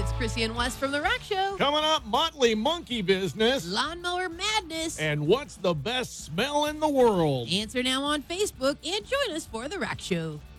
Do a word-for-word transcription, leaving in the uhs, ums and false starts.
It's Chrissy and Wes from The Rack Show. Coming up, Motley Monkey Business. Lawnmower Madness. And what's the best smell in the world? Answer now on Facebook and join us for The Rack Show.